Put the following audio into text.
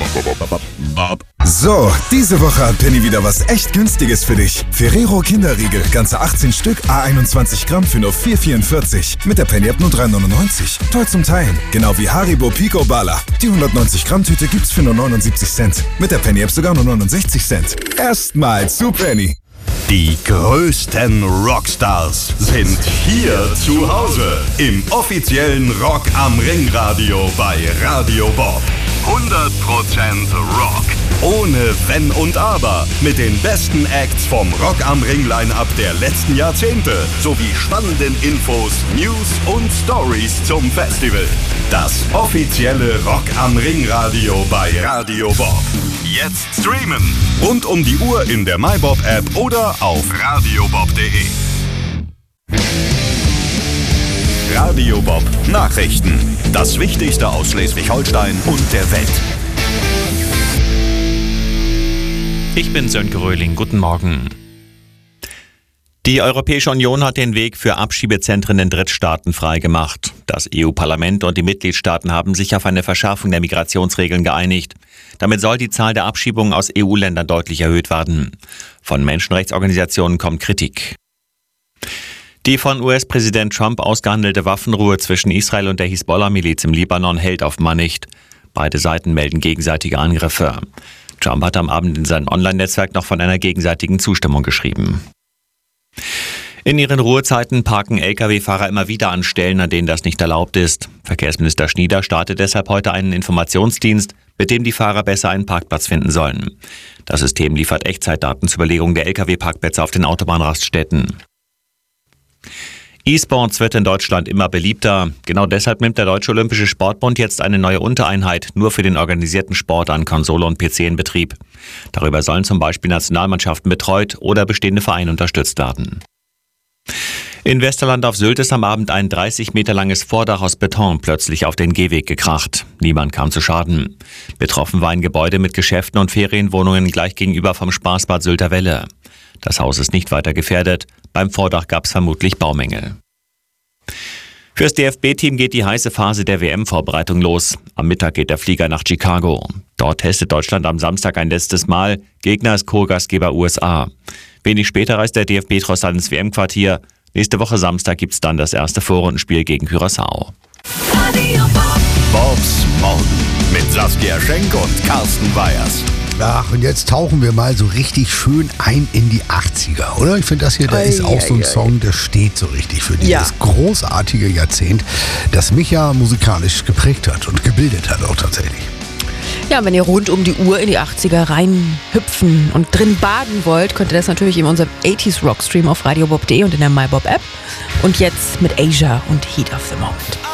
So, diese Woche hat Penny wieder was echt Günstiges für dich. Ferrero Kinderriegel, ganze 18 Stück, A21 Gramm für nur 4,44. Mit der Penny-App nur 3,99. Toll zum Teilen. Genau wie Haribo Pico Bala. Die 190 Gramm Tüte gibt's für nur 79 Cent. Mit der Penny-App sogar nur 69 Cent. Erstmal zu Penny. Die größten Rockstars sind hier zu Hause im offiziellen Rock am Ring Radio bei Radio Bob. 100% Rock. Ohne Wenn und Aber. Mit den besten Acts vom Rock am Ring Line-Up der letzten Jahrzehnte. Sowie spannenden Infos, News und Stories zum Festival. Das offizielle Rock am Ring Radio bei Radio Bob. Jetzt streamen. Rund um die Uhr in der MyBob App oder auf radiobob.de. Radio Bob Nachrichten. Das Wichtigste aus Schleswig-Holstein und der Welt. Ich bin Sönke Röhling. Guten Morgen. Die Europäische Union hat den Weg für Abschiebezentren in Drittstaaten freigemacht. Das EU-Parlament und die Mitgliedstaaten haben sich auf eine Verschärfung der Migrationsregeln geeinigt. Damit soll die Zahl der Abschiebungen aus EU-Ländern deutlich erhöht werden. Von Menschenrechtsorganisationen kommt Kritik. Die von US-Präsident Trump ausgehandelte Waffenruhe zwischen Israel und der Hisbollah-Miliz im Libanon hält offenbar nicht. Beide Seiten melden gegenseitige Angriffe. Trump hat am Abend in seinem Online-Netzwerk noch von einer gegenseitigen Zustimmung geschrieben. In ihren Ruhezeiten parken Lkw-Fahrer immer wieder an Stellen, an denen das nicht erlaubt ist. Verkehrsminister Schnieder startet deshalb heute einen Informationsdienst, mit dem die Fahrer besser einen Parkplatz finden sollen. Das System liefert Echtzeitdaten zur Überlegung der Lkw-Parkplätze auf den Autobahnraststätten. E-Sports wird in Deutschland immer beliebter. Genau deshalb nimmt der Deutsche Olympische Sportbund jetzt eine neue Untereinheit nur für den organisierten Sport an Konsole und PC in Betrieb. Darüber sollen zum Beispiel Nationalmannschaften betreut oder bestehende Vereine unterstützt werden. In Westerland auf Sylt ist am Abend ein 30 Meter langes Vordach aus Beton plötzlich auf den Gehweg gekracht. Niemand kam zu Schaden. Betroffen war ein Gebäude mit Geschäften und Ferienwohnungen gleich gegenüber vom Spaßbad Sylter Welle. Das Haus ist nicht weiter gefährdet. Beim Vordach gab es vermutlich Baumängel. Fürs DFB-Team geht die heiße Phase der WM-Vorbereitung los. Am Mittag geht der Flieger nach Chicago. Dort testet Deutschland am Samstag ein letztes Mal. Gegner ist Co-Gastgeber USA. Wenig später reist der DFB trotzdem ins WM-Quartier. Nächste Woche Samstag gibt's dann das erste Vorrundenspiel gegen Curaçao. Bobs Morgen mit Saskia Schenk und Carsten Weyers. Ach, und jetzt tauchen wir mal so richtig schön ein in die 80er, oder? Ich finde, das hier, da ist auch so ein Song, der steht so richtig für dieses großartige Jahrzehnt, das mich ja musikalisch geprägt hat und gebildet hat auch tatsächlich. Ja, wenn ihr rund um die Uhr in die 80er reinhüpfen und drin baden wollt, könnt ihr das natürlich in unserem 80s Rockstream auf radiobob.de und in der MyBob App. Und jetzt mit Asia und Heat of the Moment.